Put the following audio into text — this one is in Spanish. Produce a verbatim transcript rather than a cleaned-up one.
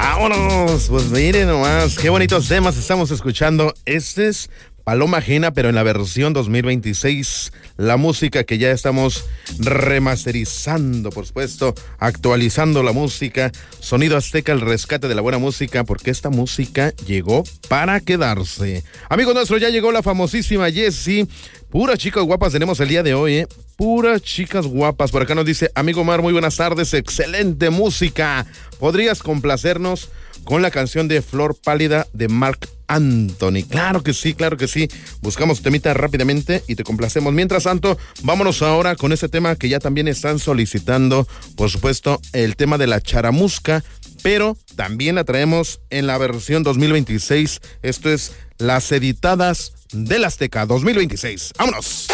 Vámonos, pues miren nomás, qué bonitos temas estamos escuchando. Este es Paloma Ajena, pero en la versión dos mil veintiséis, la música que ya estamos remasterizando, por supuesto, actualizando la música. Sonido Azteca, el rescate de la buena música, porque esta música llegó para quedarse. Amigos nuestros, ya llegó la famosísima Jessie. Puras chicas guapas tenemos el día de hoy, ¿eh? Puras chicas guapas. Por acá nos dice, amigo Omar, muy buenas tardes, excelente música. ¿Podrías complacernos con la canción de Flor Pálida de Marc Anthony? Claro que sí, claro que sí. Buscamos temita rápidamente y te complacemos. Mientras tanto, vámonos ahora con ese tema que ya también están solicitando, por supuesto, el tema de la charamusca, pero también la traemos en la versión dos mil veintiséis. Esto es Las Editadas del Azteca dos mil veintiséis. ¡Vámonos!